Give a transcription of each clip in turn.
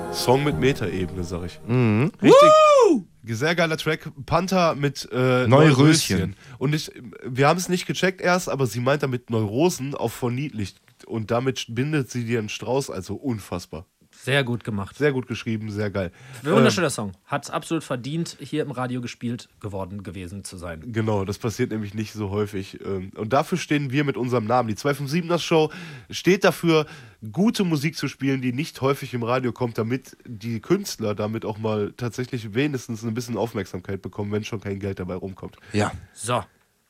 Song mit Metaebene, sag ich. Mhm. Richtig. Sehr geiler Track. Panther mit Neue Röschen. Und wir haben es nicht gecheckt erst, aber sie meint damit Neurosen auch verniedlicht. Und damit bindet sie dir einen Strauß, also unfassbar. Sehr gut gemacht. Sehr gut geschrieben, sehr geil. Wunderschöner Song. Hat es absolut verdient, hier im Radio gespielt gewesen zu sein. Genau, das passiert nämlich nicht so häufig. Und dafür stehen wir mit unserem Namen. Die 257er Show steht dafür, gute Musik zu spielen, die nicht häufig im Radio kommt, damit die Künstler damit auch mal tatsächlich wenigstens ein bisschen Aufmerksamkeit bekommen, wenn schon kein Geld dabei rumkommt. Ja. So.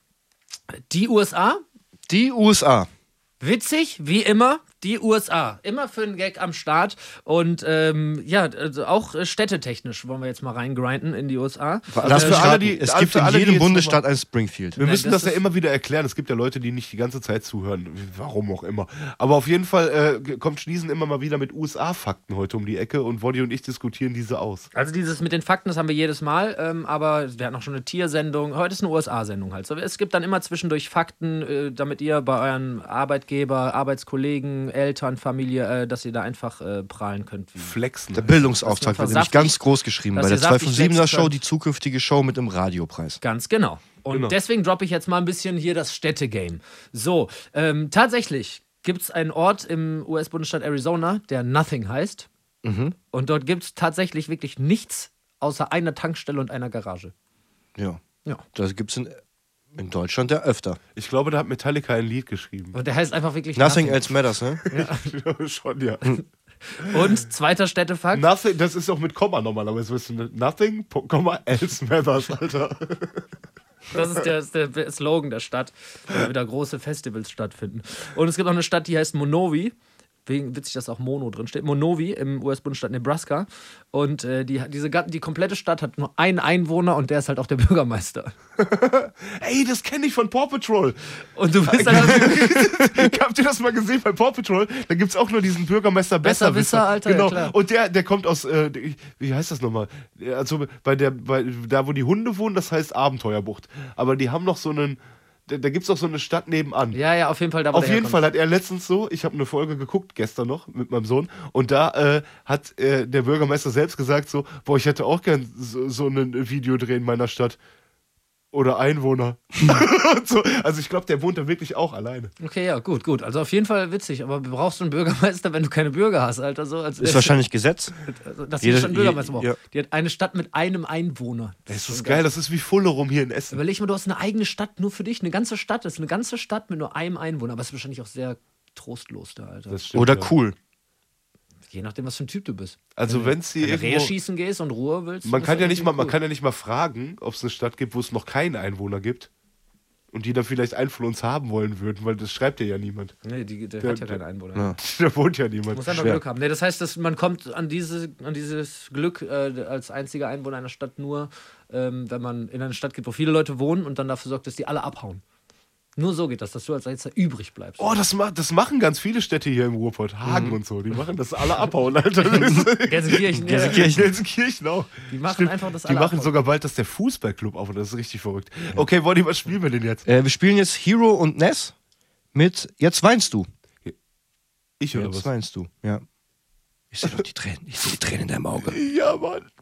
Die USA. Die USA. Witzig, wie immer, die USA. Immer für einen Gag am Start. Und also auch städtetechnisch wollen wir jetzt mal reingrinden in die USA. Lass mich raten, es gibt in jedem die Bundesstaat ein Springfield. Wir müssen das ja immer wieder erklären. Es gibt ja Leute, die nicht die ganze Zeit zuhören. Warum auch immer. Aber auf jeden Fall kommt Schniesen immer mal wieder mit USA-Fakten heute um die Ecke und Woddy und ich diskutieren diese aus. Also dieses mit den Fakten, das haben wir jedes Mal. Aber wir hatten auch schon eine Tiersendung. Heute ist eine USA-Sendung halt. So, es gibt dann immer zwischendurch Fakten, damit ihr bei euren Arbeitgeber, Arbeitskollegen, Eltern, Familie, dass ihr da einfach prahlen könnt. Flexen. Der Bildungsauftrag wird nämlich ganz groß geschrieben bei der ihr saftig 257er Show, flexen die zukünftige Show mit dem Radiopreis. Ganz genau. Und deswegen droppe ich jetzt mal ein bisschen hier das Städtegame. So, tatsächlich gibt es einen Ort im US-Bundesstaat Arizona, der Nothing heißt. Mhm. Und dort gibt es tatsächlich wirklich nichts außer einer Tankstelle und einer Garage. Ja. Ja. Das gibt es in Deutschland ja öfter. Ich glaube, da hat Metallica ein Lied geschrieben. Und der heißt einfach wirklich Nothing else matters, ne? Schon, ja. Und zweiter Städtefakt. Nothing, das ist auch mit Komma normalerweise. Nothing, Komma, else matters, Alter. Das ist der Slogan der Stadt, wo wieder große Festivals stattfinden. Und es gibt auch eine Stadt, die heißt Monowi. Witzig, dass auch Mono drin steht. Monowi im US-Bundesstaat Nebraska. Und die komplette Stadt hat nur einen Einwohner und der ist halt auch der Bürgermeister. Ey, das kenne ich von Paw Patrol. Und du bist dann Habt ihr das mal gesehen bei Paw Patrol? Da gibt es auch nur diesen Bürgermeister Besserwisser, Alter. Genau. Ja, klar. Und der kommt aus, wie heißt das nochmal? Also da, wo die Hunde wohnen, das heißt Abenteuerbucht. Aber die haben noch so einen. Da gibt es auch so eine Stadt nebenan. Ja, auf jeden Fall. Auf jeden Fall hat er letztens ich habe eine Folge geguckt, gestern noch, mit meinem Sohn, und da hat der Bürgermeister selbst gesagt so, boah, ich hätte auch gern so ein Videodreh in meiner Stadt. Oder Einwohner. Und so. Also ich glaube, der wohnt da wirklich auch alleine. Okay, ja, gut. Also auf jeden Fall witzig. Aber brauchst du einen Bürgermeister, wenn du keine Bürger hast, Alter? So, ist wahrscheinlich Gesetz. Dass die Stadt einen Bürgermeister braucht. Ja. Die hat eine Stadt mit einem Einwohner. Das ist geil. Das ist wie Fullerum hier in Essen. Überleg mal, du hast eine eigene Stadt nur für dich. Eine ganze Stadt. Das ist eine ganze Stadt mit nur einem Einwohner. Aber es ist wahrscheinlich auch sehr trostlos da, Alter. Das stimmt, oder cool. Je nachdem, was für ein Typ du bist. Also wenn du Rehe schießen gehst und Ruhe willst. Man kann ja nicht mal fragen, ob es eine Stadt gibt, wo es noch keinen Einwohner gibt. Und die da vielleicht einen von uns haben wollen würden, weil das schreibt ja niemand. Nee, der hat ja keinen Einwohner. Ja. Da wohnt ja niemand. Muss einfach Glück haben. Nee, das heißt, man kommt an dieses Glück als einziger Einwohner einer Stadt nur, wenn man in eine Stadt geht, wo viele Leute wohnen und dann dafür sorgt, dass die alle abhauen. Nur so geht das, dass du als Einziger übrig bleibst. Oh, das machen ganz viele Städte hier im Ruhrpott. Hagen und so. Die machen das alle abhauen, Alter. Gelsenkirchen auch. Die machen einfach das alle Die machen abhauen. sogar bald, dass der Fußballclub auf. Das ist richtig verrückt. Okay, Woddy, was spielen wir denn jetzt? Wir spielen jetzt Hero und Ness mit Jetzt weinst du. Ich oder Jetzt was? weinst du, ja. Ich sehe doch die Tränen. Ich sehe die Tränen in deinem Auge. Ja, Mann.